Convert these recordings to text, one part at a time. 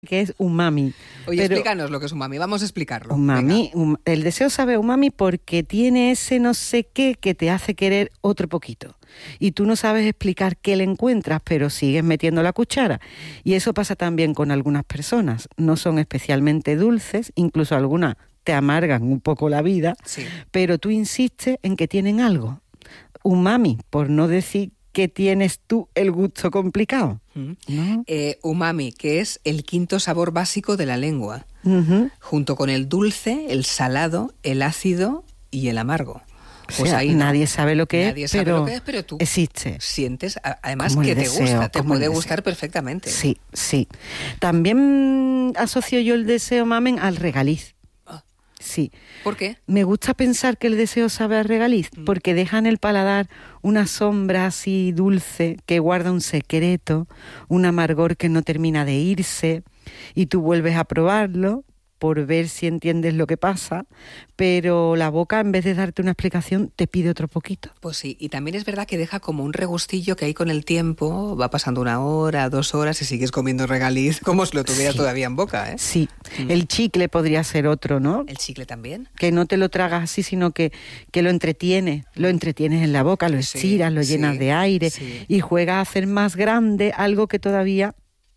que es umami. Oye, explícanos lo que es umami, vamos a explicarlo. Umami, el deseo sabe a umami porque tiene ese no sé qué que te hace querer otro poquito. Y tú no sabes explicar qué le encuentras, pero sigues metiendo la cuchara. Y eso pasa también con algunas personas. No son especialmente dulces, incluso algunas te amargan un poco la vida, sí, pero tú insistes en que tienen algo. Umami, por no decir que tienes tú el gusto complicado, ¿no? Umami, que es el quinto sabor básico de la lengua, junto con el dulce, el salado, el ácido y el amargo. Pues o sea, ahí nadie sabe lo que es, pero tú existe. Sientes, además, que te gusta, te puede gustar perfectamente. Sí, sí. También asocio yo el deseo mamen al regaliz. Sí. ¿Por qué? Me gusta pensar que el deseo sabe a regaliz, porque deja en el paladar una sombra así dulce que guarda un secreto, un amargor que no termina de irse, y tú vuelves a probarlo por ver si entiendes lo que pasa, pero la boca, en vez de darte una explicación, te pide otro poquito. Pues sí, y también es verdad que deja como un regustillo que ahí con el tiempo va pasando 1 hora, 2 horas y sigues comiendo regaliz como si lo tuviera todavía en boca, ¿eh? Sí, el chicle podría ser otro, ¿no? ¿El chicle también? Que no te lo tragas así, sino que lo entretienes en la boca, lo estiras, lo llenas de aire y juegas a hacer más grande algo que todavía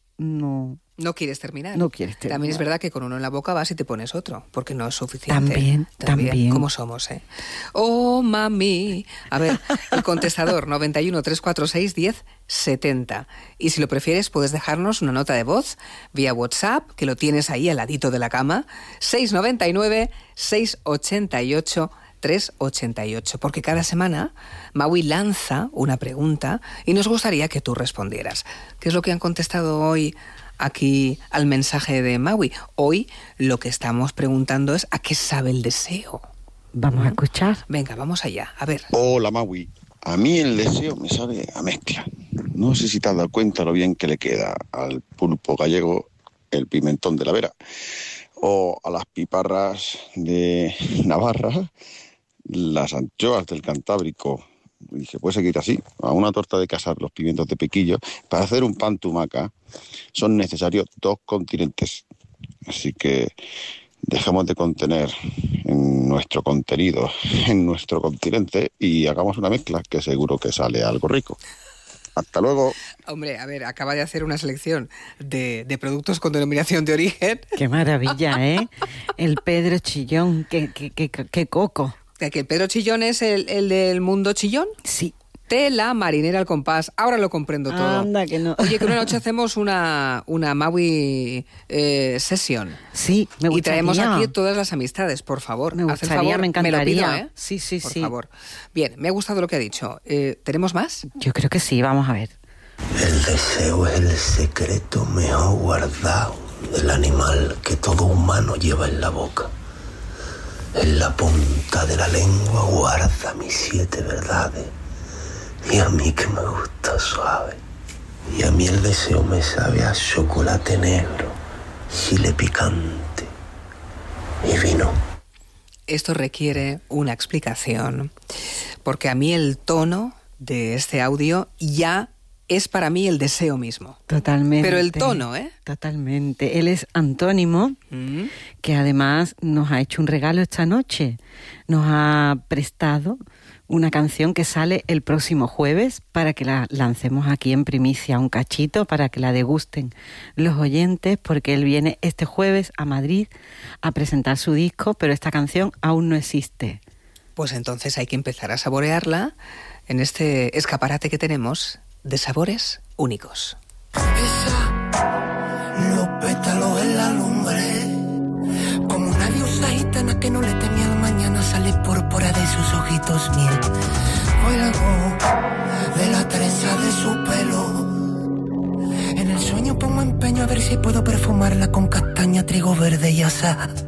no quieres terminar. No quieres terminar. También es verdad que con uno en la boca vas y te pones otro, porque no es suficiente. También. ¿Cómo somos, eh? Oh, mami. A ver, el contestador 91 346 10 70. Y si lo prefieres, puedes dejarnos una nota de voz vía WhatsApp, que lo tienes ahí al ladito de la cama, 699 688 388, porque cada semana Maui lanza una pregunta y nos gustaría que tú respondieras. ¿Qué es lo que han contestado hoy aquí al mensaje de Maui? Hoy lo que estamos preguntando es ¿a qué sabe el deseo? Vamos a escuchar. Venga, vamos allá, a ver. Hola Maui, a mí el deseo me sabe a mezcla. No sé si te has dado cuenta lo bien que le queda al pulpo gallego el pimentón de la Vera, o a las piparras de Navarra, las anchoas del Cantábrico, y se puede seguir así, a una torta de casar, los pimientos de piquillo. Para hacer un pan tumaca son necesarios 2 continentes, así que dejemos de contener en nuestro contenido en nuestro continente y hagamos una mezcla que seguro que sale algo rico. Hasta luego. Hombre, a ver, acaba de hacer una selección de productos con denominación de origen. ¡Qué maravilla, eh! El Pedro Chillón, qué coco. ¿Que el Pedro Chillón es el del mundo chillón? Sí. Tela marinera al compás. Ahora lo comprendo todo. Anda, que no. Oye, que una noche hacemos una Maui sesión. Sí, me gustaría. Y traemos aquí todas las amistades, por favor. Me gustaría, me encantaría. Me lo pido, ¿eh? Sí, por favor. Bien, me ha gustado lo que ha dicho. ¿Tenemos más? Yo creo que sí, vamos a ver. El deseo es el secreto mejor guardado del animal que todo humano lleva en la boca. En la punta de la lengua guarda mis 7 verdades. Y a mí que me gusta suave. Y a mí el deseo me sabe a chocolate negro, chile picante y vino. Esto requiere una explicación, porque a mí el tono de este audio ya es para mí el deseo mismo. Totalmente. Pero el tono, ¿eh? Totalmente. Él es Antónimo, que además nos ha hecho un regalo esta noche. Nos ha prestado una canción que sale el próximo jueves para que la lancemos aquí en primicia, un cachito, para que la degusten los oyentes, porque él viene este jueves a Madrid a presentar su disco, pero esta canción aún no existe. Pues entonces hay que empezar a saborearla en este escaparate que tenemos de sabores únicos. Los pétalos en la lumbre, como una diosa gitana que no le temía al mañana, sale púrpura de sus ojitos miel. Fuego de la trenza de su pelo. En el sueño pongo empeño a ver si puedo perfumarla con castaña, trigo verde y asada.